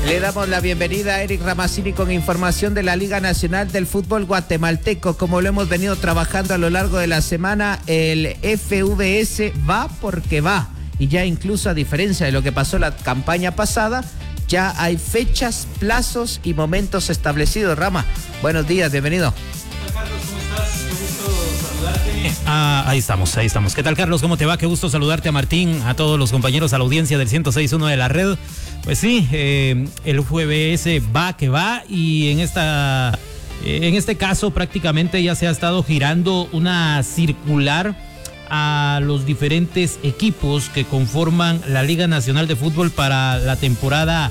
Le damos la bienvenida a Eric Ramazzini con información de la Liga Nacional del Fútbol Guatemalteco. Como lo hemos venido trabajando a lo largo de la semana, el FVS va porque va. Y ya incluso a diferencia de lo que pasó la campaña pasada, ya hay fechas, plazos y momentos establecidos. Rama, buenos días, bienvenido. ¿Qué tal, Carlos? ¿Cómo estás? Qué gusto saludarte. Ahí estamos. ¿Qué tal, Carlos? ¿Cómo te va? Qué gusto saludarte, a Martín, a todos los compañeros, a la audiencia del 106.1 de la red. Pues sí, el FVS va que va, y en este caso prácticamente ya se ha estado girando una circular a los diferentes equipos que conforman la Liga Nacional de Fútbol para la temporada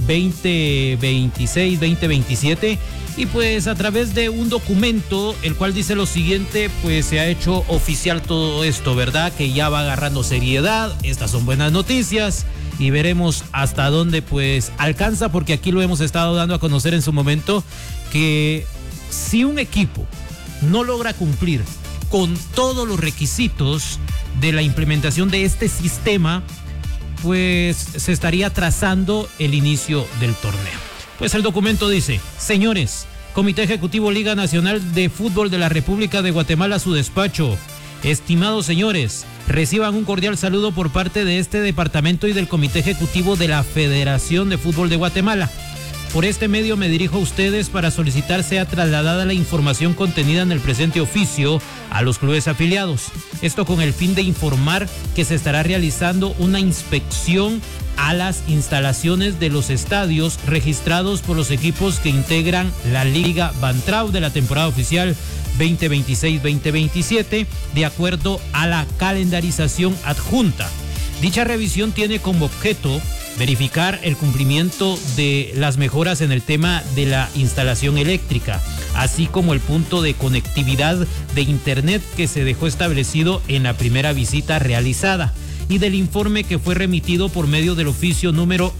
2026-2027, y pues a través de un documento el cual dice lo siguiente, pues se ha hecho oficial todo esto, ¿verdad? Que ya va agarrando seriedad. Estas son buenas noticias y veremos hasta dónde pues alcanza, porque aquí lo hemos estado dando a conocer en su momento, que si un equipo no logra cumplir con todos los requisitos de la implementación de este sistema, pues se estaría trazando el inicio del torneo. Pues el documento dice: señores, Comité Ejecutivo Liga Nacional de Fútbol de la República de Guatemala, su despacho. Estimados señores, reciban un cordial saludo por parte de este departamento y del Comité Ejecutivo de la Federación de Fútbol de Guatemala. Por este medio me dirijo a ustedes para solicitar sea trasladada la información contenida en el presente oficio a los clubes afiliados. Esto con el fin de informar que se estará realizando una inspección a las instalaciones de los estadios registrados por los equipos que integran la Liga Bantrau de la temporada oficial 2026-2027, de acuerdo a la calendarización adjunta. Dicha revisión tiene como objeto verificar el cumplimiento de las mejoras en el tema de la instalación eléctrica, así como el punto de conectividad de internet que se dejó establecido en la primera visita realizada, y del informe que fue remitido por medio del oficio número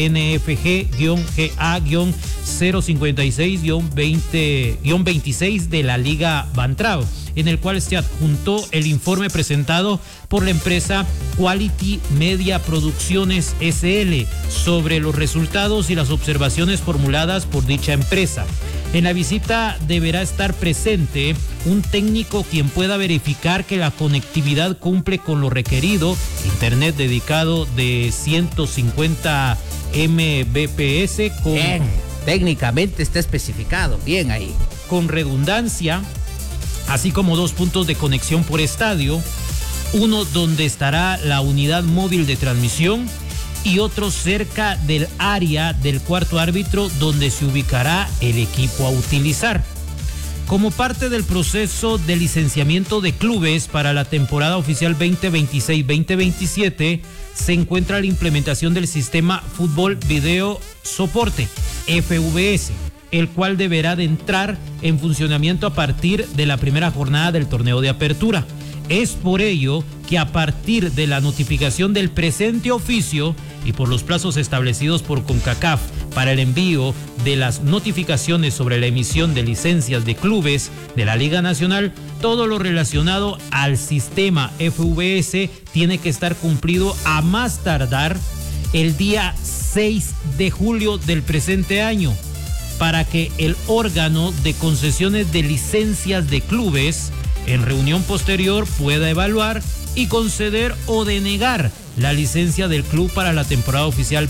LNFG-GA-056-26 de la Liga Bantrao, en el cual se adjuntó el informe presentado por la empresa Quality Media Producciones SL sobre los resultados y las observaciones formuladas por dicha empresa. En la visita deberá estar presente un técnico quien pueda verificar que la conectividad cumple con lo requerido, internet dedicado de 150 Mbps con... Bien, técnicamente está especificado, bien ahí. Con redundancia, así como 2 puntos de conexión por estadio, uno donde estará la unidad móvil de transmisión y otro cerca del área del cuarto árbitro donde se ubicará el equipo a utilizar. Como parte del proceso de licenciamiento de clubes para la temporada oficial 2026-2027, se encuentra la implementación del sistema Fútbol Video Soporte, FVS, el cual deberá de entrar en funcionamiento a partir de la primera jornada del torneo de apertura. Es por ello que a partir de la notificación del presente oficio y por los plazos establecidos por CONCACAF para el envío de las notificaciones sobre la emisión de licencias de clubes de la Liga Nacional, todo lo relacionado al sistema FVS tiene que estar cumplido a más tardar el día 6 de julio del presente año, para que el órgano de concesiones de licencias de clubes en reunión posterior pueda evaluar y conceder o denegar la licencia del club para la temporada oficial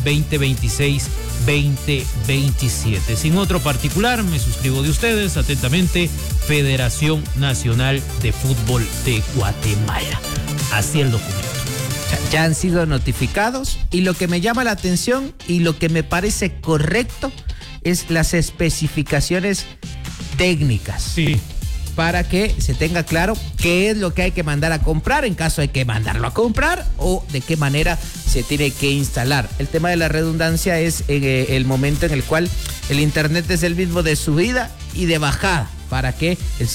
2026-2027. Sin otro particular, me suscribo de ustedes atentamente, Federación Nacional de Fútbol de Guatemala. Así el documento. Ya han sido notificados, y lo que me llama la atención y lo que me parece correcto es las especificaciones técnicas. Sí. Para que se tenga claro qué es lo que hay que mandar a comprar en caso hay que mandarlo a comprar, o de qué manera se tiene que instalar. El tema de la redundancia es el momento en el cual el internet es el mismo de subida y de bajada, para que el